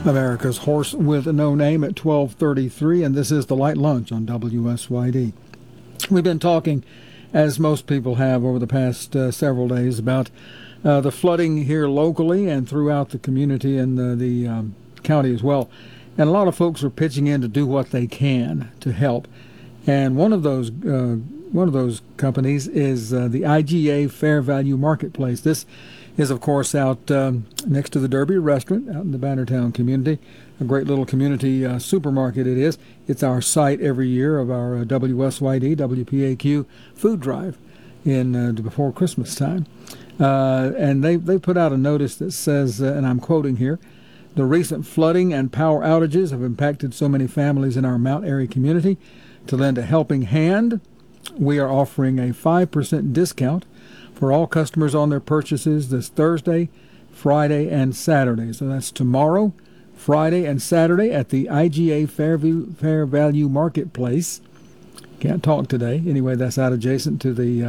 America's Horse with No Name at 12:33, and this is the Light Lunch on WSYD. We've been talking, as most people have over the past several days, about the flooding here locally and throughout the community and the county as well. And a lot of folks are pitching in to do what they can to help. And one of those companies is the IGA Fair Value Marketplace. This is, of course, out next to the Derby restaurant out in the Bannertown community. A great little community supermarket it is. It's our site every year of our WSYD, WPAQ food drive before Christmas time. And they put out a notice that says, and I'm quoting here, "The recent flooding and power outages have impacted so many families in our Mount Airy community. To lend a helping hand, we are offering a 5% discount for all customers on their purchases this Thursday, Friday, and Saturday." So that's tomorrow, Friday, and Saturday at the IGA Fair Value Marketplace. Can't talk today. Anyway, that's out adjacent to the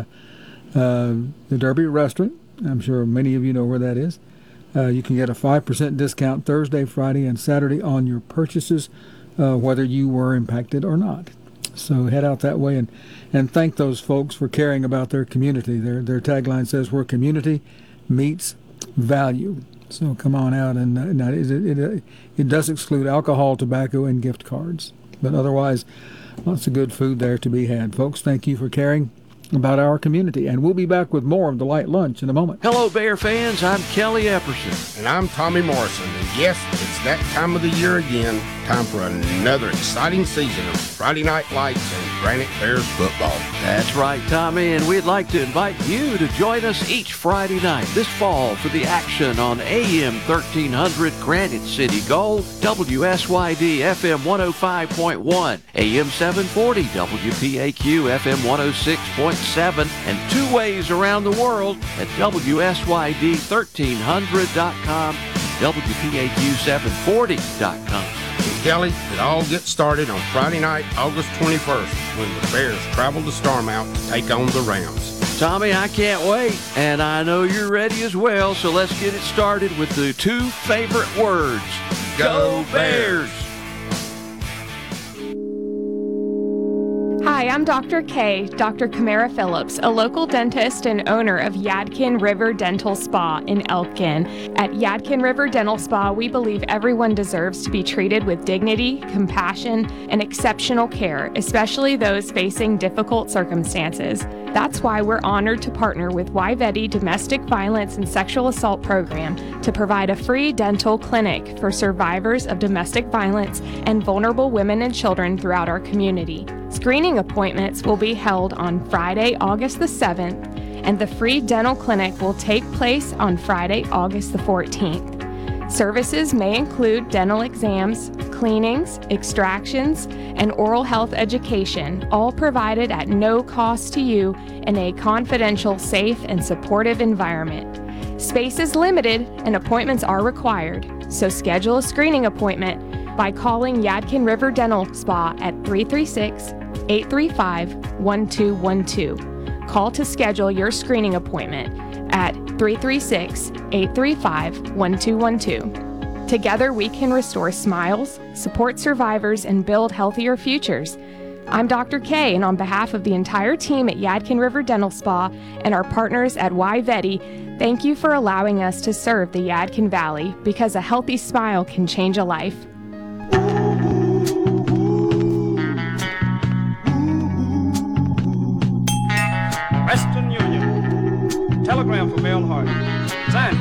Derby restaurant. I'm sure many of you know where that is. You can get a 5% discount Thursday, Friday, and Saturday on your purchases, whether you were impacted or not. So head out that way and thank those folks for caring about their community. Their tagline says, "Where community meets value." So come on out, and it does exclude alcohol, tobacco, and gift cards. But otherwise, lots of good food there to be had. Folks, thank you for caring about our community, and we'll be back with more of the Light Lunch in a moment. Hello, Bear fans. I'm Kelly Epperson. And I'm Tommy Morrison. And yes, it's that time of the year again. Time for another exciting season of Friday Night Lights and Granite Bears football. That's right, Tommy, and we'd like to invite you to join us each Friday night this fall for the action on AM 1300 Granite City Gold, WSYD FM 105.1, AM 740 WPAQ FM 106.7, and two ways around the world at WSYD1300.com, WPAQ740.com. And Kelly, it all gets started on Friday night, August 21st, when the Bears travel to Starmount to take on the Rams. Tommy, I can't wait, and I know you're ready as well, so let's get it started with the two favorite words. Go Bears! Hi, I'm Dr. K, Dr. Camara Phillips, a local dentist and owner of Yadkin River Dental Spa in Elkin. At Yadkin River Dental Spa, we believe everyone deserves to be treated with dignity, compassion, and exceptional care, especially those facing difficult circumstances. That's why we're honored to partner with Wyvetti Domestic Violence and Sexual Assault Program to provide a free dental clinic for survivors of domestic violence and vulnerable women and children throughout our community. Screening appointments will be held on Friday, August the 7th, and the free dental clinic will take place on Friday, August the 14th. Services may include dental exams, cleanings, extractions, and oral health education, all provided at no cost to you in a confidential, safe, and supportive environment. Space is limited and appointments are required, so schedule a screening appointment by calling Yadkin River Dental Spa at 336-835-1212. Call to schedule your screening appointment at 336-835-1212. Together we can restore smiles, support survivors, and build healthier futures. I'm Dr. K, and on behalf of the entire team at Yadkin River Dental Spa and our partners at Wyvetti, thank you for allowing us to serve the Yadkin Valley, because a healthy smile can change a life. Western Union. Telegram for Mel Hart. Signed.